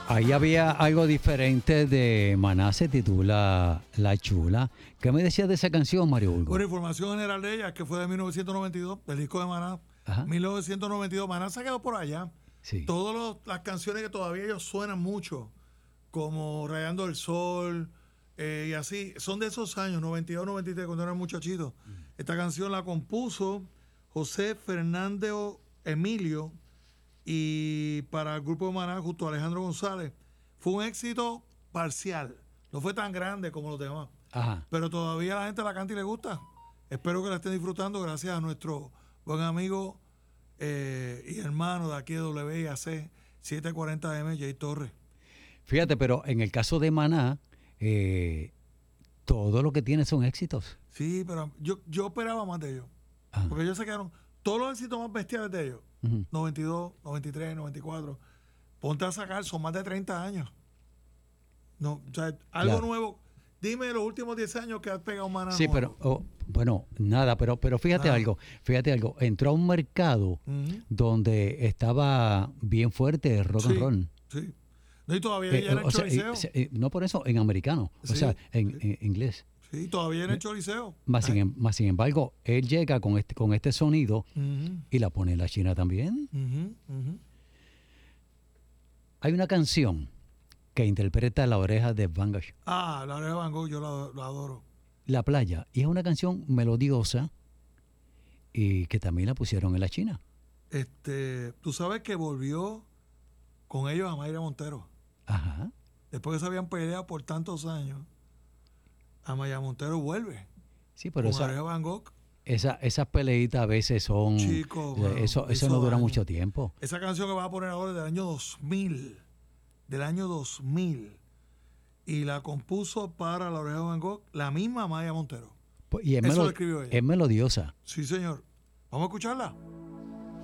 Ahí había algo diferente de Maná, se titula La Chula. ¿Qué me decías de esa canción, Mario Burgos? Por información general de ella, que fue de 1992, del disco de Maná. Ajá. 1992, Maná se quedó por allá. Sí. Todas las canciones que todavía ellos suenan mucho, como Rayando el Sol, y así, son de esos años, 92, 93, cuando eran muchachitos. Esta canción la compuso José Fernández Emilio, y para el grupo de Maná, junto a Alejandro González. Fue un éxito parcial, no fue tan grande como los demás, Ajá. pero todavía la gente la canta y le gusta. Espero que la estén disfrutando gracias a nuestro buen amigo y hermano de aquí de WIAC 740M, Jay Torres. Fíjate, pero en el caso de Maná, todo lo que tiene son éxitos. Sí, pero yo esperaba más de ellos, Ajá. porque ellos sacaron todos los éxitos más bestiales de ellos. Ujú. 92, 93, 94. Ponte a sacar, son más de 30 años. No, o sea, algo Claro. nuevo. Dime los últimos 10 años que has pegado Maná. Sí, nuevo. pero bueno, nada, pero fíjate Nada. algo, entró a un mercado Ujú. donde estaba bien fuerte el rock Sí, and roll. sí. No, y todavía ella era en O sea, Choliseo. no por eso, en americano, o Sí, sea, en sí. inglés. Sí, todavía era en Choliseo. Más sin embargo, él llega con este sonido Ujú, y la pone en la China también. ujú, ujú. Hay una canción que interpreta La Oreja de Van Gogh, Ah, la Oreja de Van Gogh, yo la adoro. La Playa, y es una canción melodiosa y que también la pusieron en la China. Tú sabes que volvió con ellos a Mayra Montero. Ajá. Después que se habían peleado por tantos años, Amaya Montero vuelve Sí, pero con Oreja de Van Gogh. esas peleitas a veces son... Chico, mano, eso hizo no dura daño. mucho tiempo. Esa canción que vas a poner ahora es del año 2000. Del año 2000. Y la compuso para la Oreja de Van Gogh la misma Amaya Montero. Y Eso lo escribió ella. es melodiosa. Sí, señor. Vamos a escucharla.